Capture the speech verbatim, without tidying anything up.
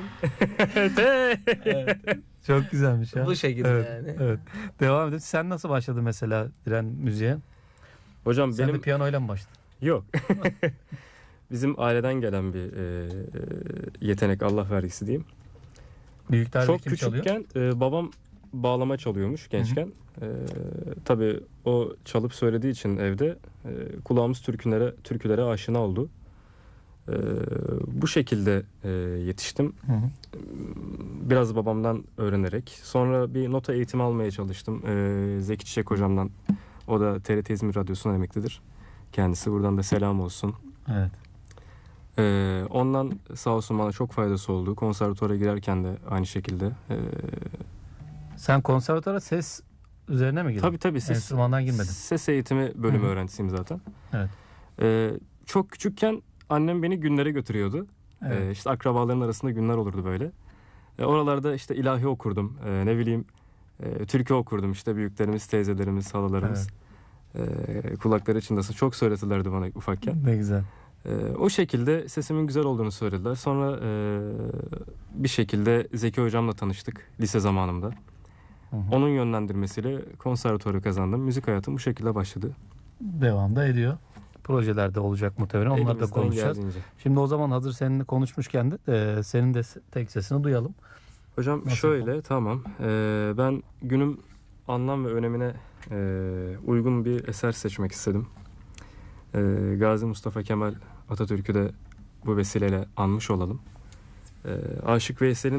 Evet. Çok güzelmiş ya. Bu şekilde evet, yani. Evet. Devam edelim. Sen nasıl başladın mesela Diren müziğe? Hocam Sen benim de piyanoyla mı başladın? yok. Bizim aileden gelen bir e, yetenek, Allah vergisi diyeyim. Büyüklerde Çok kim çalıyor? küçükken e, babam bağlama çalıyormuş gençken. E, tabii o çalıp söylediği için evde e, kulağımız türkülere türkülere aşina oldu. E, bu şekilde e, yetiştim. Hı hı. Biraz babamdan öğrenerek. Sonra bir nota eğitimi almaya çalıştım. E, Zeki Çiçek hocamdan. O da T R T İzmir Radyosu'ndan emeklidir. Kendisi, buradan da selam olsun. Evet. Ee, ondan sağ olsun bana çok faydası oldu. Konservatuvara girerken de aynı şekilde. Ee, Sen konservatuvara ses üzerine mi girdin? tabii tabii ses, Enstrümandan girmedin. ses eğitimi bölümü Hı-hı. öğrencisiyim zaten. Evet. Ee, çok küçükken annem beni günlere götürüyordu. Evet. Ee, işte akrabaların arasında günler olurdu böyle. Ee, oralarda işte ilahi okurdum. Ee, ne bileyim e, türkü okurdum. İşte büyüklerimiz, teyzelerimiz, halalarımız. Ee, kulakları çınlasın. Çok söyletirlerdi bana ufakken. Ne güzel. Ee, o şekilde sesimin güzel olduğunu söylediler. Sonra e, bir şekilde Zeki hocamla tanıştık lise zamanımda. Hı hı. Onun yönlendirmesiyle konservatuvarı kazandım. Müzik hayatım bu şekilde başladı. Devam da ediyor. Projelerde olacak muhtemelen. Onları da Elimizden konuşacağız. geldiğince. Şimdi o zaman hazır seninle konuşmuşken de e, senin de tek sesini duyalım. Hocam Nasıl şöyle yapalım? tamam. Ee, ben günüm anlam ve önemine e, uygun bir eser seçmek istedim. Ee, Gazi Mustafa Kemal Atatürk'ü de bu vesileyle anmış olalım. Ee, Aşık Veysel'in